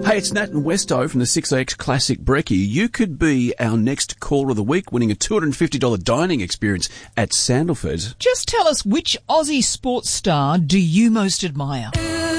Hey, it's Nat and Westo from the 6AX Classic Brekkie. You could be our next caller of the week, winning a $250 dining experience at Sandalford. Just tell us, which Aussie sports star do you most admire?